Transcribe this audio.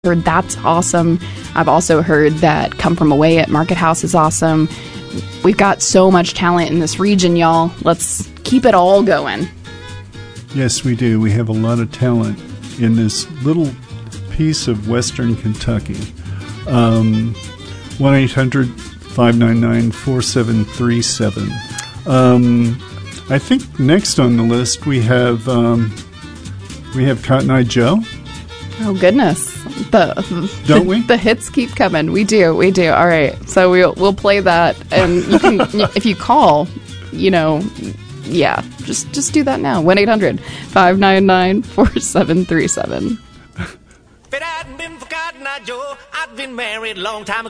heard that's awesome. I've also heard that Come From Away at Market House is awesome. We've got so much talent in this region, y'all. Let's keep it all going. Yes, we do. We have a lot of talent in this little piece of Western Kentucky. 1-800-599-4737. I think next on the list we have Cotton Eye Joe. Oh goodness, don't we? The hits keep coming. We do. All right, so we'll play that, and you can if you call, just do that now. 1-800-599-4737. If it hadn't been for Cotton Eye Joe, I'd been married a long time ago.